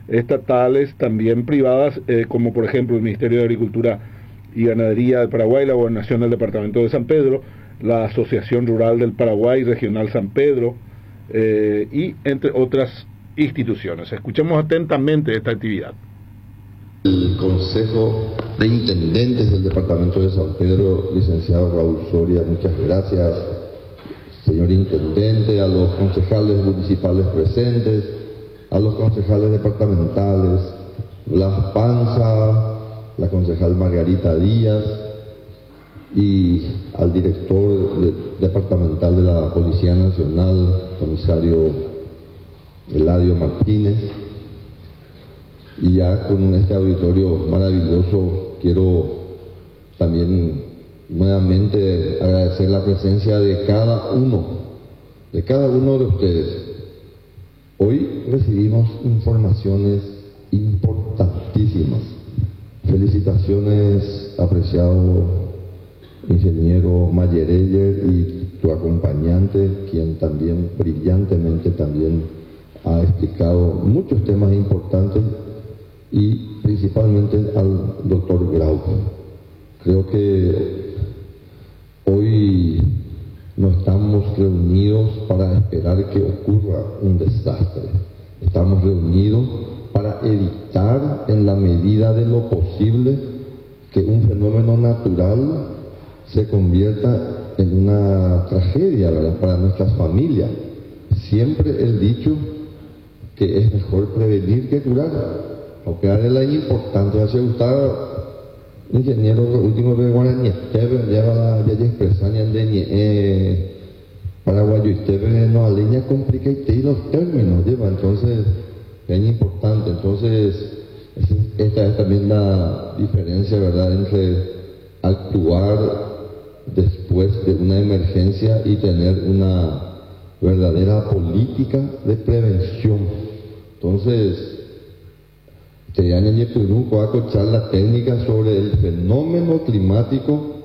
estatales, también privadas, como por ejemplo el Ministerio de Agricultura y Ganadería del Paraguay, la Gobernación del Departamento de San Pedro, la Asociación Rural del Paraguay, Regional San Pedro, y entre otras instituciones. Escuchemos atentamente esta actividad. El Consejo de Intendentes del Departamento de San Pedro, licenciado Raúl Soria, muchas gracias, señor Intendente, a los concejales municipales presentes, a los concejales departamentales, Blas Panza, la concejal Margarita Díaz y al director departamental de la Policía Nacional, comisario Eladio Martínez. Y ya con este auditorio maravilloso quiero también nuevamente agradecer la presencia de cada uno de ustedes. Hoy recibimos informaciones importantísimas. Felicitaciones, apreciado ingeniero Mayereyer y tu acompañante, quien también brillantemente también ha explicado muchos temas importantes, y principalmente al doctor Grau. Creo que hoy no estamos reunidos para esperar que ocurra un desastre. Estamos reunidos para evitar, en la medida de lo posible, que un fenómeno natural se convierta en una tragedia, ¿verdad?, para nuestras familias. Siempre he dicho que es mejor prevenir que curar. Aunque es la importante, hace gustar ingeniero último de Guaraní, Esteban, lleva ya expresan de paraguayo, Esteban no aleña complica y los términos lleva, entonces es importante. Entonces esta es también la diferencia, ¿verdad?, entre actuar después de una emergencia y tener una verdadera política de prevención. Entonces te han hecho charla técnica sobre el fenómeno climático